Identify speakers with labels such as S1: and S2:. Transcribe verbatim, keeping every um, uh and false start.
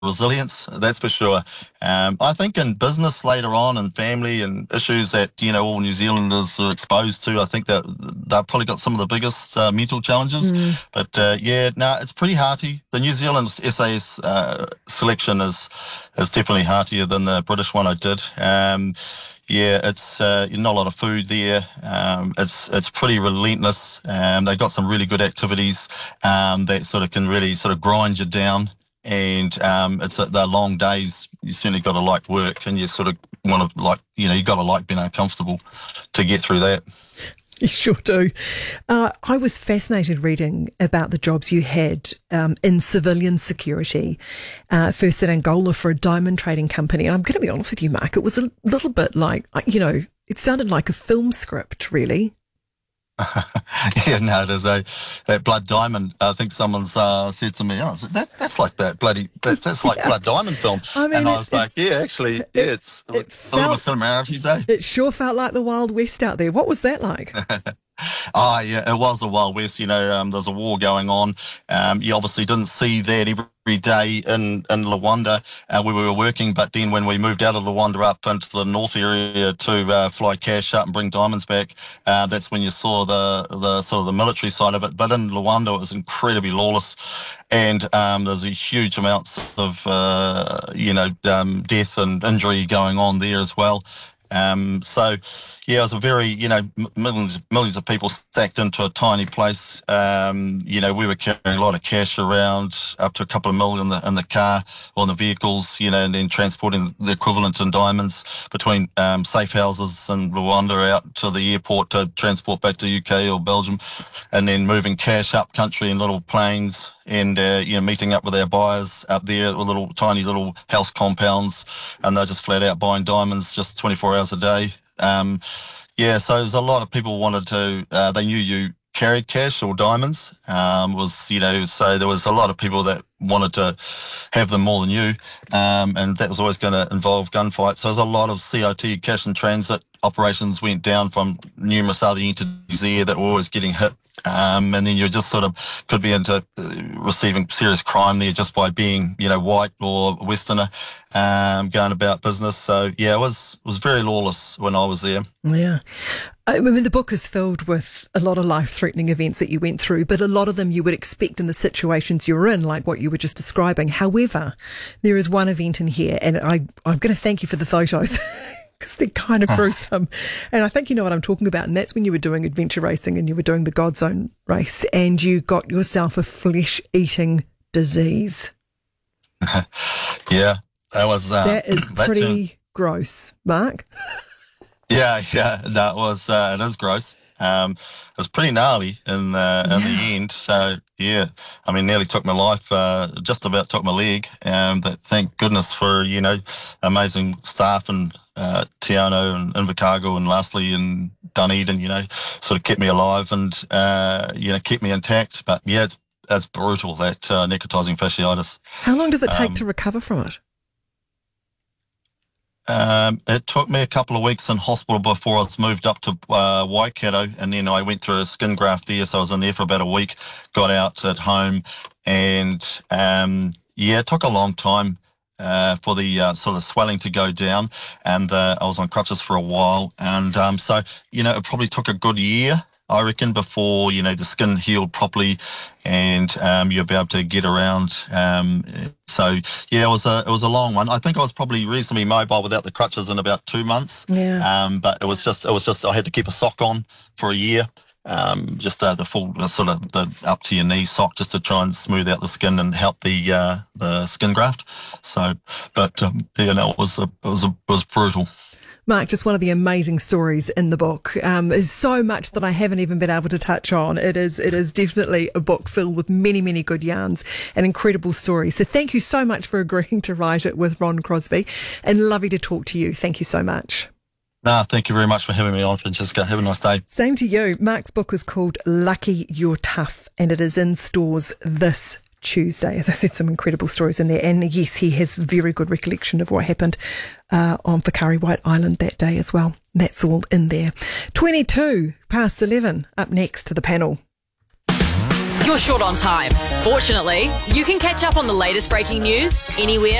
S1: resilience, that's for sure. Um, I think in business later on, and family and issues that, you know, all New Zealanders are exposed to, I think that they've probably got some of the biggest uh, mental challenges. Mm. But uh, yeah, no, it's pretty hearty. The New Zealand S A S uh, selection is is definitely heartier than the British one I did. Um, Yeah, it's uh, not a lot of food there. Um, it's it's pretty relentless. Um, they've got some really good activities um, that sort of can really sort of grind you down. And um, it's uh, they're long days. You certainly got to like work, and you sort of want to like you know you got to like being uncomfortable to get through that.
S2: You sure do. Uh, I was fascinated reading about the jobs you had um, in civilian security, uh, first in Angola for a diamond trading company. And I'm going to be honest with you, Mark, it was a little bit like, you know, it sounded like a film script, really.
S1: Yeah, no, there's a that Blood Diamond. I think someone's uh, said to me, "Oh, that's that's like that bloody that, that's like yeah. Blood Diamond film." I mean, and I was it, like, "Yeah, actually, it, yeah, it's it, it felt, a little similarities, eh?"
S2: It sure felt like the Wild West out there. What was that like?
S1: Oh, yeah, it was the Wild West. You know, um, there's a war going on. Um, you obviously didn't see that every day in, in Luanda uh, where we were working, but then when we moved out of Luanda up into the north area to uh, fly cash up and bring diamonds back, uh, that's when you saw the, the sort of the military side of it. But in Luanda, it was incredibly lawless. And um, there's a huge amounts of, uh, you know, um, death and injury going on there as well. Um, so, yeah, it was a very, you know, millions, millions of people stacked into a tiny place. Um, you know, we were carrying a lot of cash around, up to a couple of million in the, in the car or in the vehicles, you know, and then transporting the equivalent in diamonds between um, safe houses in Rwanda out to the airport to transport back to U K or Belgium, and then moving cash up country in little planes and, uh, you know, meeting up with our buyers up there with little tiny little house compounds, and they're just flat out buying diamonds just twenty-four hours a day. Um, yeah, so there's a lot of people wanted to, uh, they knew you carried cash or diamonds, um, was, you know, so there was a lot of people that wanted to have them more than you, um, and that was always going to involve gunfights. So there's a lot of C I T, cash in transit operations went down from numerous other entities there that were always getting hit. Um, and then you just sort of could be into uh, receiving serious crime there just by being, you know, white or Westerner, um, going about business. So, yeah, it was was very lawless when I was there.
S2: Yeah. I mean, the book is filled with a lot of life-threatening events that you went through, but a lot of them you would expect in the situations you were in, like what you were just describing. However, there is one event in here, and I, I'm going to thank you for the photos. Because they're kind of gruesome. And I think you know what I'm talking about. And that's when you were doing adventure racing and you were doing the Godzone race and you got yourself a flesh-eating disease.
S1: Yeah, that was... Uh,
S2: that is pretty turned... gross, Mark.
S1: Yeah, yeah, that was... Uh, it is gross. Um, it was pretty gnarly in, uh, in yeah. the end. So, yeah, I mean, nearly took my life, uh, just about took my leg. Um, but thank goodness for, you know, amazing staff and uh, Tiano and Invercargill and lastly in Dunedin, you know, sort of kept me alive and, uh, you know, kept me intact. But, yeah, it's, it's brutal, that uh, necrotizing fasciitis.
S2: How long does it take um, to recover from it?
S1: Um, it took me a couple of weeks in hospital before I was moved up to uh, Waikato, and then I went through a skin graft there, so I was in there for about a week, got out at home, and um, yeah, it took a long time uh, for the uh, sort of swelling to go down, and uh, I was on crutches for a while, and um, so, you know, it probably took a good year, I reckon, before, you know, the skin healed properly and um, you'll be able to get around. Um, so, yeah, it was a it was a long one. I think I was probably reasonably mobile without the crutches in about two months.
S2: Yeah.
S1: Um, but it was just, it was just, I had to keep a sock on for a year, um, just uh, the full the sort of the up to your knee sock just to try and smooth out the skin and help the uh, the skin graft. So, but, um, yeah, no, it was, a, it was, a, it was brutal.
S2: Mark, just one of the amazing stories in the book. Um, there's so much that I haven't even been able to touch on. It is it is definitely a book filled with many, many good yarns and incredible stories. So thank you so much for agreeing to write it with Ron Crosby, and lovely to talk to you. Thank you so much.
S1: No, thank you very much for having me on, Francesca. Have a nice day.
S2: Same to you. Mark's book is called Lucky You're Tough, and it is in stores this Tuesday. As I said, some incredible stories in there. And yes, he has very good recollection of what happened uh, on Whakaari White Island that day as well. That's all in there. twenty-two past eleven. Up next to the panel.
S3: you're short on time. Fortunately, you can catch up on the latest breaking news anywhere